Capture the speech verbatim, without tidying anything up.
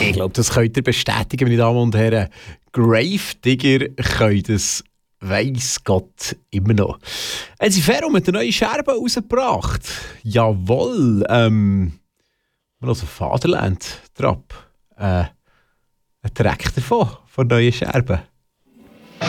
Ich glaube, das könnt ihr bestätigen, meine Damen und Herren. Gravedigger können das, weiss Gott, immer noch. Haben sie Ferro mit der neuen Scherbe rausgebracht? Jawohl. Ähm, wir hören Vaterland Trap. Äh, ein Track davon, von neuen Scherben.